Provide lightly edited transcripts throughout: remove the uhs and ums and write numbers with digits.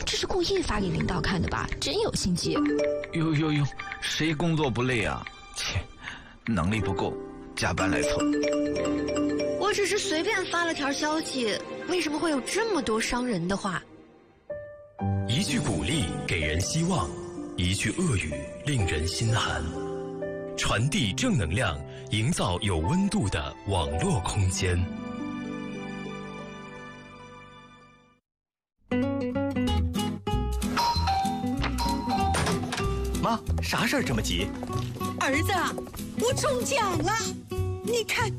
这是故意发给领导看的吧？真有心机。 哟，谁工作不累啊？切，能力不够，加班来凑。 我只是随便发了条消息，为什么会有这么多伤人的话？ 一句鼓励给人希望，一句恶语令人心寒。传递正能量，营造有温度的网络空间。 妈，啥事儿这么急？ 儿子，我中奖了！你看，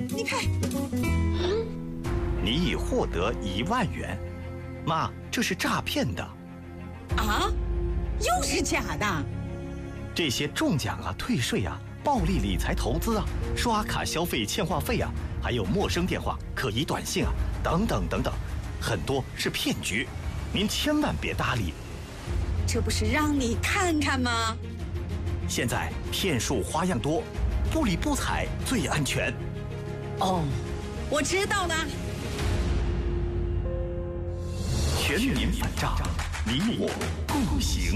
你已获得1万元。妈，这是诈骗的。 啊？又是假的？ 这些中奖啊、退税啊、暴力理财投资啊、刷卡消费欠话费啊，还有陌生电话、可疑短信啊，等等，很多是骗局，您千万别搭理。 这不是让你看看吗？ 现在骗术花样多，不理不睬最安全。 哦，我知道了。 全民反诈，你我共行。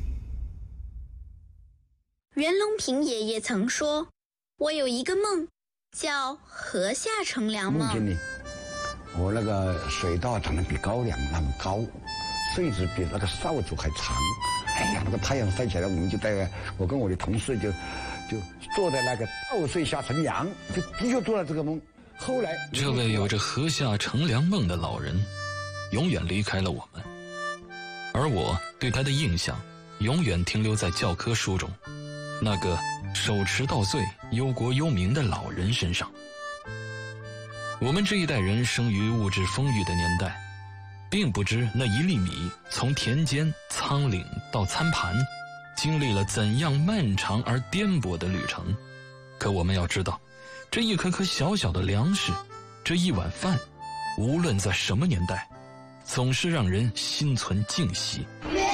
袁隆平爷爷曾说：“我有一个梦，叫河下乘凉梦。” 梦见你，我那个水稻长得比高粱那么高，穗子比那个扫帚还长。哎呀，那个太阳晒起来，我跟我的同事就坐在那个稻穗下乘凉，就做了这个梦。后来， 这位有着河下乘凉梦的老人，永远离开了我们，而我对他的印象，永远停留在教科书中，那个手持稻穗、忧国忧民的老人身上。我们这一代人生于物质丰裕的年代，并不知那1粒米从田间、仓廪到餐盘，经历了怎样漫长而颠簸的旅程。可我们要知道，这一颗颗小小的粮食，这一碗饭，无论在什么年代，总是让人心存敬惜。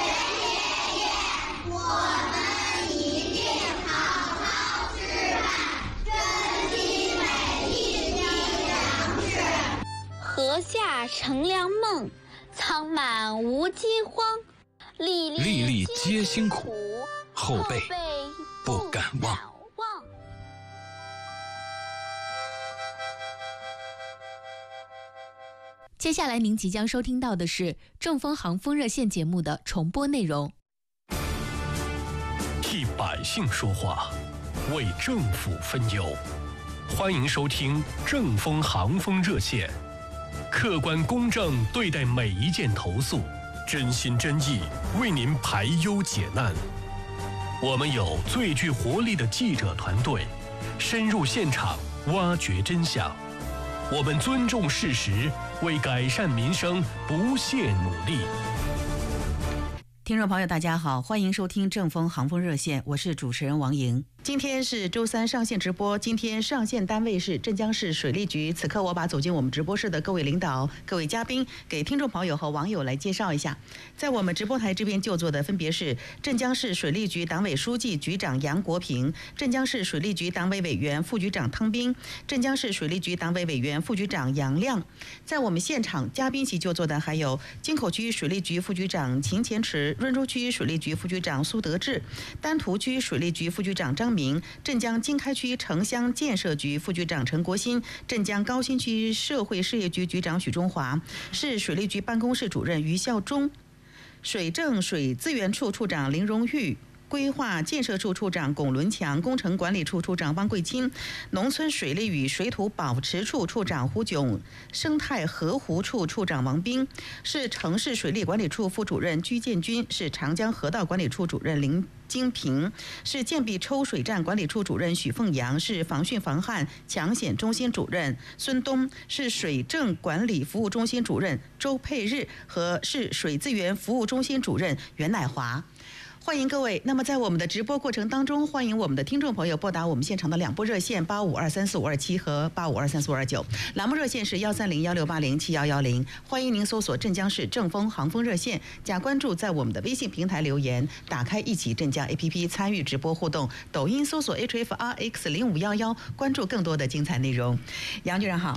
河下乘凉梦，仓满无饥荒，粒粒皆辛苦， 后辈不敢忘。 接下来您即将收听到的是正风航风热线节目的重播内容。 替百姓说话，为政府分忧，欢迎收听正风航风热线，客观公正对待每一件投诉，真心真意为您排忧解难。我们有最具活力的记者团队，深入现场挖掘真相。我们尊重事实，为改善民生不懈努力。 听众朋友大家好，欢迎收听正风航风热线，我是主持人王莹。今天是周三上线直播，今天上线单位是镇江市水利局。此刻我把走进我们直播室的各位领导、各位嘉宾给听众朋友和网友来介绍一下。在我们直播台这边就座的分别是镇江市水利局党委书记局长杨国平、镇江市水利局党委委员副局长汤斌、镇江市水利局党委委员副局长杨亮。在我们现场嘉宾席就座的还有京口区水利局副局长秦前池、润州区水利局副局长苏德志、丹徒区水利局副局长张明、镇江经开区城乡建设局副局长陈国新、镇江高新区社会事业局局长许中华、市水利局办公室主任于孝忠、水政水资源处处长林荣玉、规划建设处处长龚伦强、工程管理处处长汪桂清、农村水利与水土保持处处长胡炯、生态河湖处处长王斌、市城市水利管理处副主任居建军、市长江河道管理处主任林金平、市建壁抽水站管理处主任许凤阳、市防汛防旱抢险中心主任孙东、市水政管理服务中心主任周佩日和市水资源服务中心主任袁乃华。欢迎各位。那么在我们的直播过程当中，欢迎我们的听众朋友拨打我们现场的两部热线85234527和85234529，栏目热线是13016807110。欢迎您搜索镇江市正风航风热线，加关注，在我们的微信平台留言，打开一起镇江 APP 参与直播互动，抖音搜索 HFRX0511，关注更多的精彩内容。杨局长好。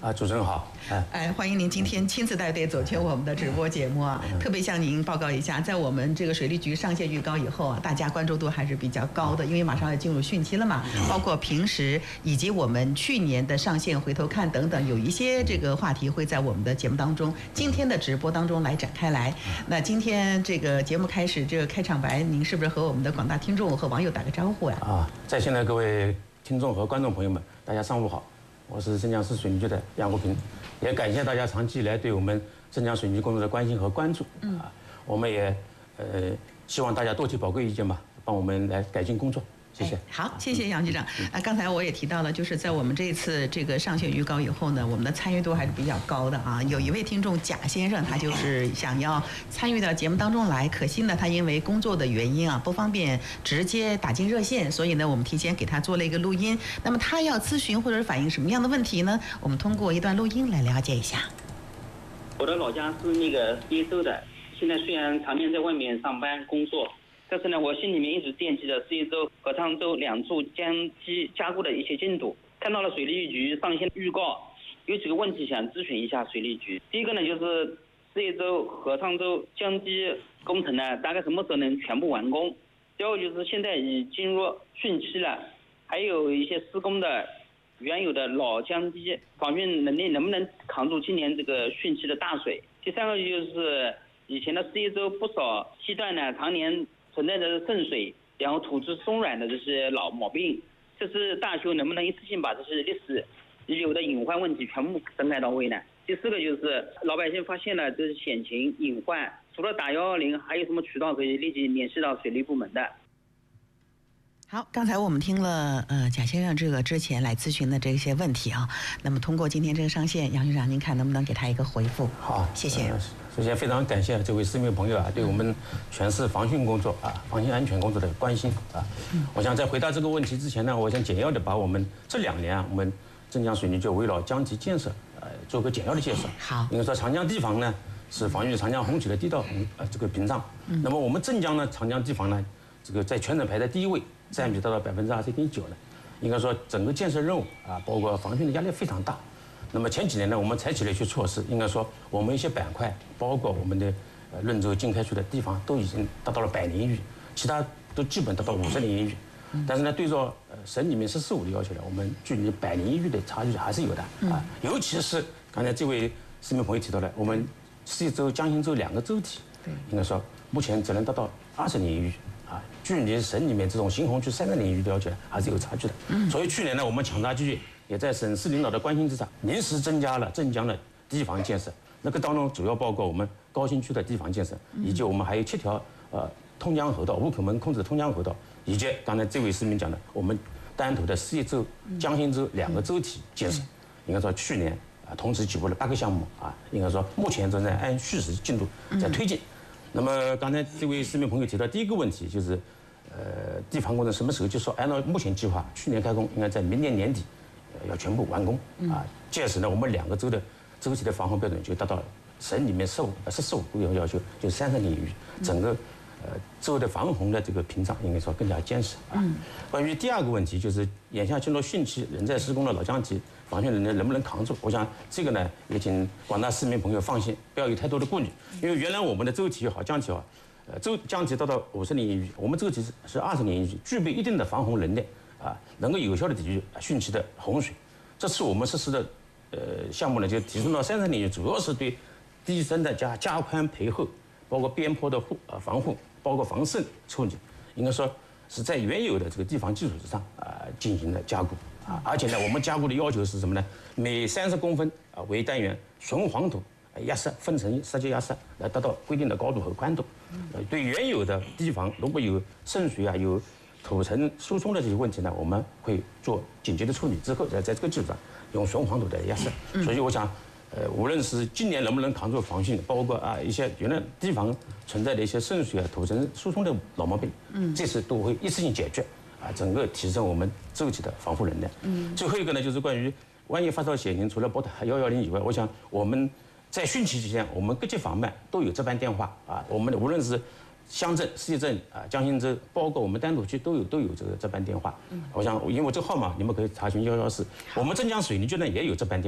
主持人好， 欢迎您今天亲自带队走进我们的直播节目啊！特别向您报告一下，在我们这个水利局上线预告以后啊，大家关注度还是比较高的，因为马上要进入汛期了嘛。包括平时以及我们去年的上线回头看等等，有一些这个话题会在我们的节目当中、今天的直播当中来展开来。那今天这个节目开始，这个开场白，您是不是和我们的广大听众和网友打个招呼呀？ 在线的各位听众和观众朋友们，大家上午好。我是镇江市水利局的杨国平，也感谢大家长期以来对我们镇江水利工作的关心和关注。我们也希望大家多提宝贵意见吧，帮我们来改进工作。谢谢。 好，谢谢杨局长。刚才我也提到了，就是在我们这一次这个上线预告以后呢，我们的参与度还是比较高的啊。有一位听众贾先生，他就是想要参与到节目当中来，可惜呢，他因为工作的原因啊，不方便直接打进热线，所以呢，我们提前给他做了一个录音。那么他要咨询或者反映什么样的问题呢？我们通过一段录音来了解一下。 我的老家是那个沂州的，现在虽然常年在外面上班工作。但是呢，我心里面一直惦记着沂州和沧州两处江基加固的一些进度。看到了水利局上线预告，有几个问题想咨询一下水利局。第一个呢，就是沂州和沧州江基工程呢，大概什么时候能全部完工？第二个就是现在已进入汛期了，还有一些施工的原有的老江基防汛能力能不能扛住今年这个汛期的大水？第三个就是以前的沂州不少溪段呢，常年存在着渗水，然后土质松软的这些老毛病，这次大修能不能一次性把这些历史遗留的隐患问题全部整改到位呢？第四个就是老百姓发现了这是险情隐患，除了打110，还有什么渠道可以立即联系到水利部门的？ 好，刚才我们听了贾先生这个之前来咨询的这些问题啊，那么通过今天这个上线，杨局长您看能不能给他一个回复？ 好， 谢谢。 首先非常感谢这位市民朋友啊，对我们全市防汛工作防汛安全工作的关心啊。我想在回答这个问题之前呢，我想简要的把我们这2年我们镇江水利局围绕江堤建设做个简要的介绍。 好， 应该说长江堤防呢是防御长江洪起的地道这个屏障。那么我们镇江呢长江堤防呢，这个在全省排在第1位，占比达到21.9%了。应该说整个建设任务包括防汛的压力非常大。那么前几年呢，我们采取了一些措施，应该说我们一些板块，包括我们的润州、经开区的地方都已经达到了100年一遇，其他都基本达到50年一遇。但是呢，对照省里面14.5的要求呢，我们距离100年一遇的差距还是有的尤其是刚才这位市民朋友提到了，我们沂州、江心州2个州体，应该说目前只能达到20年一遇距离省里面这种新洪区30年一遇的要求还是有差距的。所以去年呢，我们强大积极。也在省市领导的关心之下，临时增加了镇江的堤防建设。那个当中主要包括我们高新区的堤防建设，以及我们还有7条通江河道、五口门控制的通江河道，以及刚才这位市民讲的我们单头的沂州、江心州2个州体建设。应该说去年同时举办了8个项目应该说目前正在按序时进度在推进。那么刚才这位市民朋友提到第一个问题就是堤防工程什么时候结束？按照目前计划，去年开工，应该在明年年底。要全部完工届时呢，我们2个州的州体的防洪标准就达到省里面14.5的要求，就是30年一遇，整个州的防洪的这个屏障应该说更加坚实关于第2个问题，就是眼下进入汛期仍在施工的老江堤防汛能不能扛住？我想这个呢，也请广大市民朋友放心，不要有太多的顾虑，因为原来我们的州体也好，江体也好，江体达到50年一遇，我们州体是20年一遇，具备一定的防洪能力。能够有效的抵御汛期的洪水。这次我们实施的项目呢，就提升到30年一遇，主要是对堤身的加宽培厚，包括边坡的防护，包括防渗处理，应该说是在原有的这个堤防基础之上进行了加固而且呢，我们加固的要求是什么呢？每30公分为单元纯黄土压实分层设计压实，来达到规定的高度和宽度。对原有的堤防如果有渗水有土层疏松的这些问题呢，我们会做紧急的处理，之后在这个基础上用纯黄土的压实。所以我想，无论是今年能不能扛住防汛，包括一些原来堤防存在的一些渗水土层疏松的老毛病，这次都会一次性解决整个提升我们州体的防护能力。最后一个呢，就是关于万一发生险情，除了拨打110以外，我想我们在汛期期间，我们各级防办都有值班电话我们无论是乡镇、市镇江心州，包括我们丹徒区都有这个值班电话。我想，因为这个号码你们可以查询114。我们镇江水利局呢也有值班电话，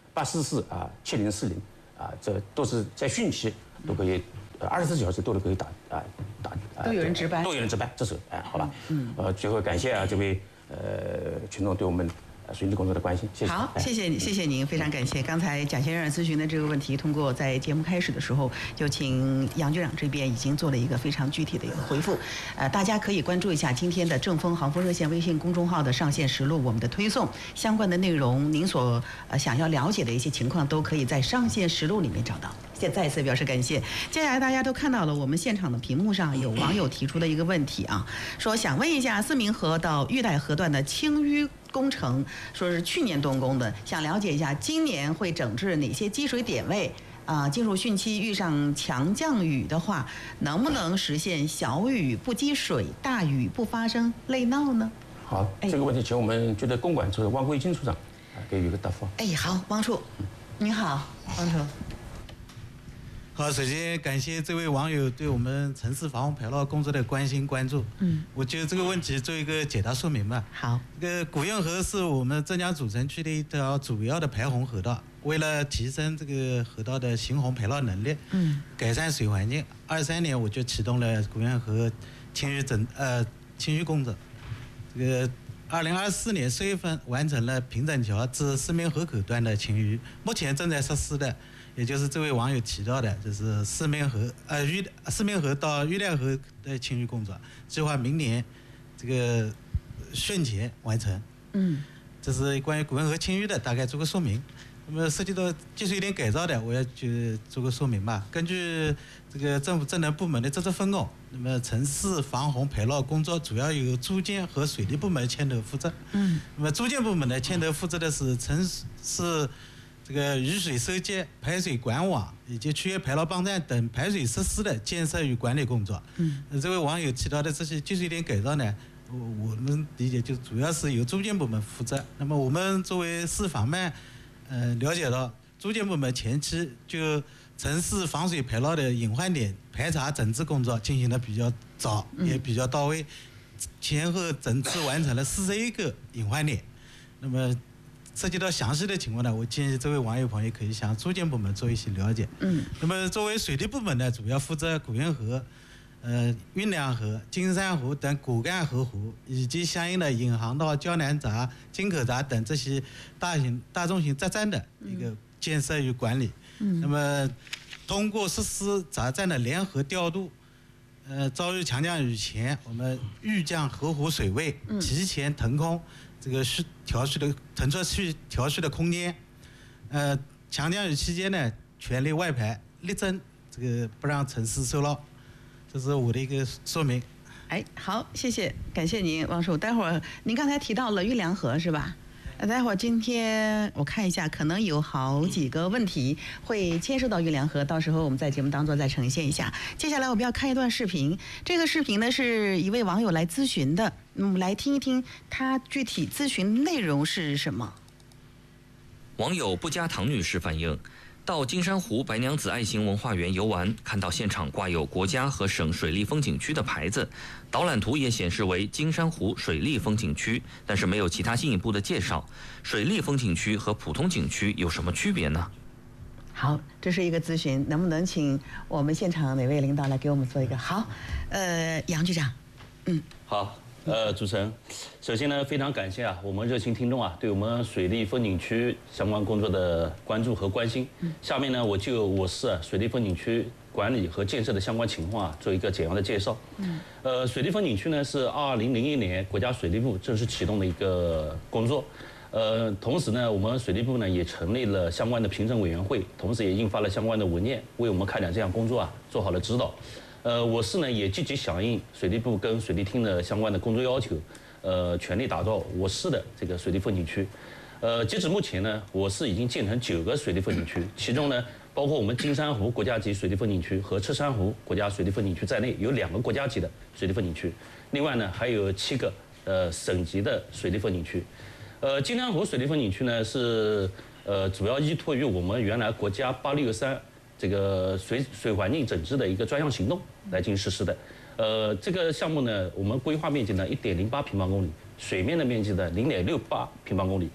844啊7040啊，这都是在汛期都可以24小时都可以打都有人值班， 这是好吧？最后感谢这位群众对我们水利工作的关心，谢谢。 好，谢谢您，非常感谢。刚才贾先生咨询的这个问题，通过在节目开始的时候，就请杨局长这边已经做了一个非常具体的一个回复。大家可以关注一下今天的正风航风热线微信公众号的上线实录，我们的推送相关的内容，您所想要了解的一些情况，都可以在上线实录里面找到。再一次表示感谢。接下来大家都看到了，我们现场的屏幕上有网友提出的一个问题啊，说想问一下4明河到玉带河段的清淤工程，说是去年动工的，想了解一下今年会整治哪些积水点位进入汛期遇上强降雨的话，能不能实现小雨不积水，大雨不发生内涝呢？ 好，这个问题请我们局的公管处汪桂金处长给予一个答复。 好，汪处，您好，汪处。 好，首先感谢这位网友对我们城市防洪排涝工作的关心关注。我就这个问题做一个解答说明吧。 好， 这个古运河是我们浙江主城区的一条主要的排洪河道，为了提升这个河道的行洪排涝能力，改善水环境，23年我就启动了古运河清淤工程。这个2024年10月份完成了平整桥至4明河口段的清淤，目前正在实施的。也就是这位网友提到的，就是4明河到玉带河的清淤工作，计划明年这个汛前完成。这是关于古运河清淤的大概做个说明。那么涉及到技术一点改造的，我要就做个说明吧。根据这个政府职能部门的职责分工，那么城市防洪排涝工作主要由住建和水利部门牵头负责。那么住建部门呢，牵头负责的是城市这个雨水收集、排水管网以及区域排涝泵站等排水设施的建设与管理工作。这位网友提到的这些技术一点改造呢，我们理解就主要是由住建部门负责。那么我们作为市防办，了解到住建部门前期就城市防水排涝的隐患点排查整治工作进行的比较早，也比较到位，前后整治完成了41个隐患点。那么涉及到详细的情况呢，我建议这位网友朋友可以向住建部门做一些了解。那么作为水利部门呢，主要负责古运河、运粮河、金山湖等骨干河湖，以及相应的引航道、胶南闸、金口闸等这些大中型闸站的一个建设与管理。那么通过实施闸站的联合调度，遭遇强降雨前，我们预降河湖水位，提前腾空这个腾出去调蓄的空间。强降雨期间呢，全力外排，力争这个不让城市受涝。这是我的一个说明。 好，谢谢，感谢您，汪处。待会儿您刚才提到了玉梁河是吧？待会儿今天我看一下，可能有好几个问题会牵涉到玉梁河，到时候我们在节目当中再呈现一下。接下来我们要看一段视频，这个视频呢是一位网友来咨询的，来听一听他具体咨询内容是什么。 网友不加唐女士反映，到金山湖白娘子爱心文化园游玩，看到现场挂有国家和省水利风景区的牌子，导览图也显示为金山湖水利风景区，但是没有其他进一步的介绍。水利风景区和普通景区有什么区别呢？ 好，这是一个咨询，能不能请我们现场哪位领导来给我们做一个好？杨局长， 好。主持人，首先呢，非常感谢我们热心听众对我们水利风景区相关工作的关注和关心。下面呢，我就我市水利风景区管理和建设的相关情况做一个简要的介绍。水利风景区呢是2001年国家水利部正式启动的一个工作。同时呢，我们水利部呢也成立了相关的评审委员会，同时也印发了相关的文件，为我们开展这项工作做好了指导。我市呢也积极响应水利部跟水利厅的相关的工作要求，全力打造我市的这个水利风景区。截止目前呢，我市已经建成9个水利风景区，其中呢包括我们金山湖国家级水利风景区和赤山湖国家水利风景区在内，有2个国家级的水利风景区，另外呢还有7个省级的水利风景区。金山湖水利风景区呢是主要依托于我们原来国家863这个水环境整治的一个专项行动来进行实施的。这个项目呢，我们规划面积呢1.08平方公里，水面的面积呢0.68平方公里。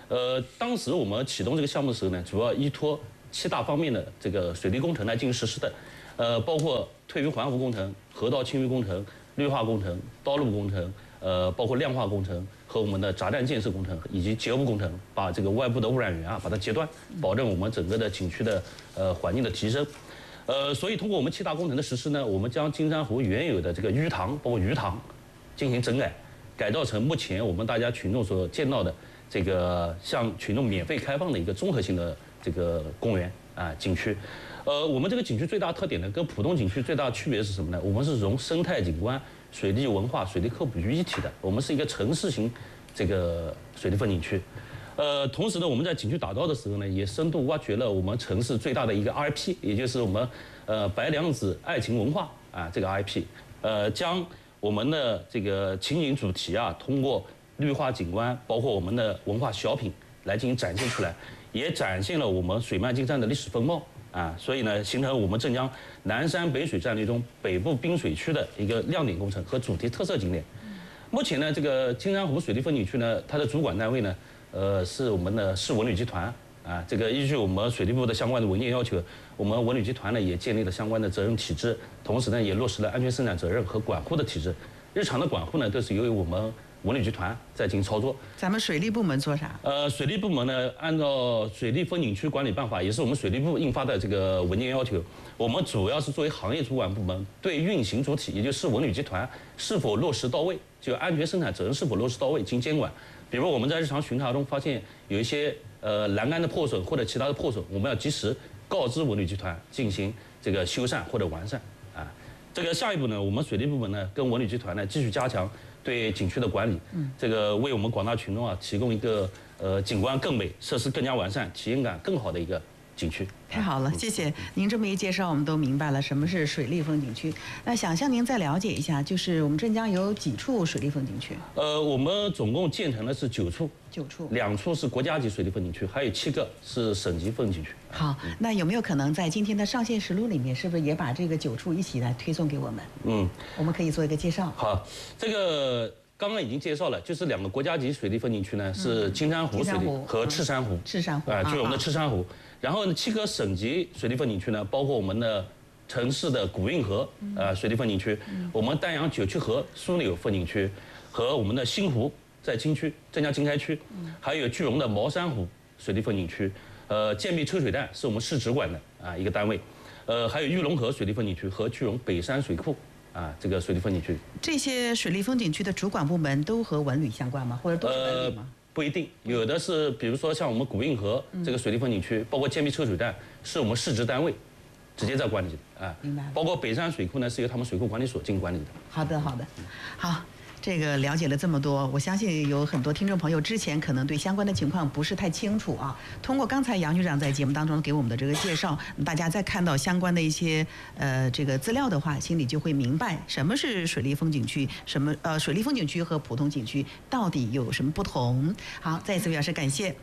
当时我们启动这个项目的时候呢，主要依托7大方面的这个水利工程来进行实施的，包括退淤环湖工程、河道清淤工程、绿化工程、道路工程，包括量化工程和我们的闸站建设工程以及截污工程，把这个外部的污染源把它截断，保证我们整个的景区的环境的提升。所以通过我们7大工程的实施呢，我们将金山湖原有的这个淤塘，包括鱼塘，进行整改，改造成目前我们大家群众所见到的这个向群众免费开放的一个综合性的这个公园景区。我们这个景区最大特点呢，跟普通景区最大的区别是什么呢？我们是融生态景观、水利文化、水利科普于一体的，我们是一个城市型这个水利风景区。同时呢，我们在景区打造的时候呢，也深度挖掘了我们城市最大的一个 IP， 也就是我们白娘子爱情文化这个 IP， 将我们的这个情景主题通过绿化景观，包括我们的文化小品来进行展现出来，也展现了我们水漫金山的历史风貌所以呢，形成我们镇江南山北水战略中北部滨水区的一个亮点工程和主题特色景点。目前呢，这个金山湖水利风景区呢，它的主管单位呢，是我们的市文旅集团这个依据我们水利部的相关的文件要求，我们文旅集团呢也建立了相关的责任体制，同时呢也落实了安全生产责任和管护的体制。日常的管护呢都是由于我们文旅集团在进行操作。 咱们水利部门做啥？ 水利部门呢，按照《水利风景区管理办法》，也是我们水利部印发的这个文件要求，我们主要是作为行业主管部门，对运行主体，也就是文旅集团是否落实到位，就安全生产责任是否落实到位进行监管。比如我们在日常巡查中发现有一些栏杆的破损或者其他的破损，我们要及时告知文旅集团进行这个修缮或者完善这个下一步呢，我们水利部门呢跟文旅集团呢继续加强对景区的管理，这个为我们广大群众提供一个景观更美、设施更加完善、体验感更好的一个景区。 太好了，谢谢您这么一介绍，我们都明白了什么是水利风景区。那想向您再了解一下，就是我们镇江有几处水利风景区？ 我们总共建成的是9处 ，9处 ，2处是国家级水利风景区，还有7个是省级风景区。 好，那有没有可能在今天的上线实录里面，是不是也把这个9处一起来推送给我们？我们可以做一个介绍。 好，这个刚刚已经介绍了，就是2个国家级水利风景区呢，是金山湖水利和赤山湖。 赤山湖就是我们的赤山湖。然后呢，7个省级水利风景区呢，包括我们的城市的古运河水利风景区，我们丹阳九曲河枢纽风景区，和我们的新湖在金区镇江经开区，还有句容的毛山湖水利风景区，建壁抽水站是我们市直管的一个单位，还有玉龙河水利风景区和句容北山水库这个水利风景区。 这些水利风景区的主管部门都和文旅相关吗？或者都是文旅吗？ 不一定，有的是，比如说像我们古运河这个水利风景区，包括建壁抽水站，是我们市直单位直接在管理的明白了。 包括北山水库呢，是由他们水库管理所进行管理的。 好的，好的，好。这个了解了这么多，我相信有很多听众朋友之前可能对相关的情况不是太清楚通过刚才杨局长在节目当中给我们的这个介绍，大家再看到相关的一些这个资料的话，心里就会明白什么是水利风景区，什么水利风景区和普通景区到底有什么不同。好，再一次表示感谢。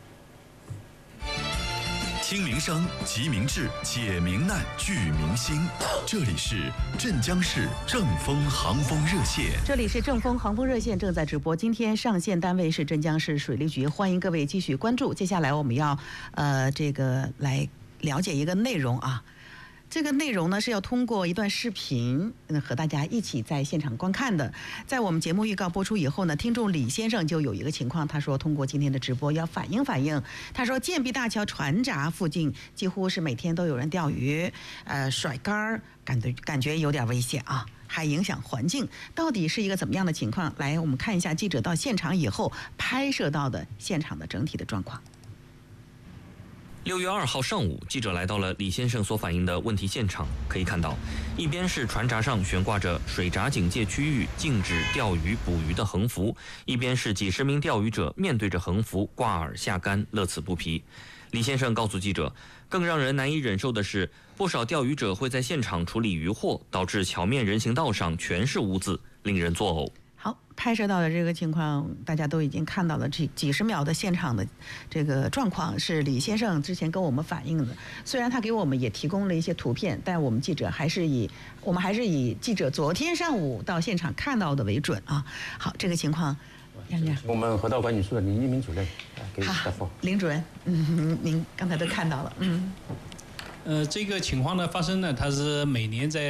听民生，集民智，解民难，聚民心。这里是镇江市正风航风热线。 这里是正风航风热线正在直播。今天上线单位是镇江市水利局，欢迎各位继续关注。接下来我们要这个来了解一个内容这个内容呢是要通过一段视频和大家一起在现场观看的。在我们节目预告播出以后呢，听众李先生就有一个情况，他说通过今天的直播要反映。他说建壁大桥船闸附近几乎是每天都有人钓鱼，甩竿，感觉有点危险还影响环境，到底是一个怎么样的情况？来，我们看一下记者到现场以后拍摄到的现场的整体的状况。 6月2号上午，记者来到了李先生所反映的问题现场。可以看到，一边是船闸上悬挂着水闸警戒区域禁止钓鱼捕鱼的横幅，一边是几十名钓鱼者面对着横幅挂耳下竿，乐此不疲。李先生告诉记者，更让人难以忍受的是，不少钓鱼者会在现场处理渔获，导致桥面人行道上全是污渍，令人作呕。 好，拍摄到的这个情况大家都已经看到了，这几十秒的现场的这个状况是李先生之前跟我们反映的。虽然他给我们也提供了一些图片，但我们还是以记者昨天上午到现场看到的为准好，这个情况我们河道管理处的林一鸣主任给答复。 林主任，您刚才都看到了， 这个情况呢发生呢，它是每年在